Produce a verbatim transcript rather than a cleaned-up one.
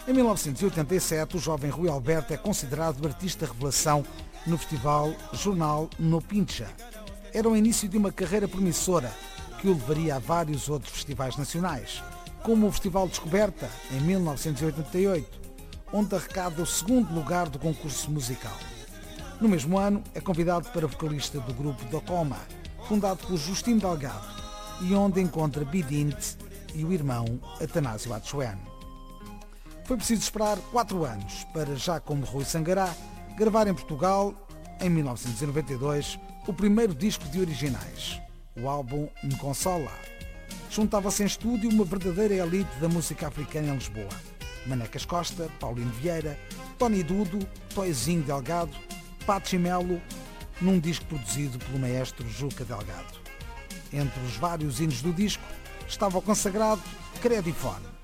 Em mil novecentos e oitenta e sete, o jovem Rui Alberto é considerado artista revelação no festival Jornal no Pincha. Era o início de uma carreira promissora que o levaria a vários outros festivais nacionais, como o Festival Descoberta, em mil novecentos e oitenta e oito, onde arrecada o segundo lugar do concurso musical. No mesmo ano, é convidado para vocalista do grupo Docoma, fundado por Justino Delgado, e onde encontra Bidinte e o irmão Atanásio Adjoen. Foi preciso esperar quatro anos para, já como Rui Sangará, gravar em Portugal, em mil novecentos e noventa e dois, o primeiro disco de originais, o álbum Nconsola. Juntava-se em estúdio uma verdadeira elite da música africana em Lisboa. Manecas Costa, Paulino Vieira, Tony Dudo, Toizinho Delgado, Pachi Melo, num disco produzido pelo maestro Juca Delgado. Entre os vários hinos do disco estava o consagrado Credifone.